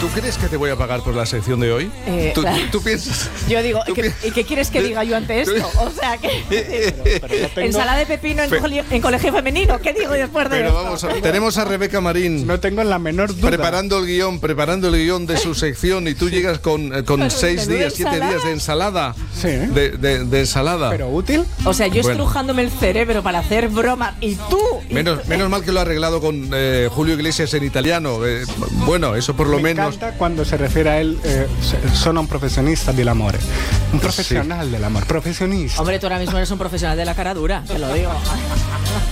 ¿Tú crees que te voy a pagar por la sección de hoy? ¿Tú piensas? Yo digo, ¿y qué quieres que diga yo ante esto? O sea, que ensalada de pepino en colegio femenino. ¿Qué digo después de esto? Pero vamos, tenemos a Rebeca Marín. No tengo la menor duda. Preparando el guión de su sección y tú llegas con 6 días, 7 días de ensalada. Sí. De ensalada. ¿Pero útil? O sea, yo estrujándome el cerebro para hacer bromas y tú... Menos mal que lo ha arreglado con Julio Iglesias en italiano. Bueno, eso por lo menos... Me encanta cuando se refiere a él, sono un profesionista del amor. Un profesional del amor, profesionista. Hombre, tú ahora mismo eres un profesional de la cara dura, te lo digo.